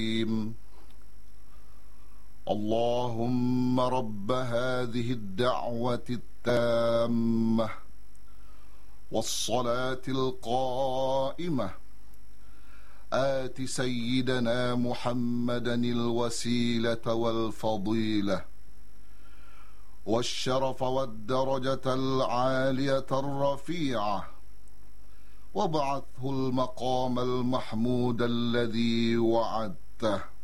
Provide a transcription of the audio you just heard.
اللهم رب هذه الدعوة التامة والصلاة القائمة آت سيدنا محمدا الوسيلة والفضيلة والشرف والدرجة العالية الرفيعة وابعثه المقام المحمود الذي وعدته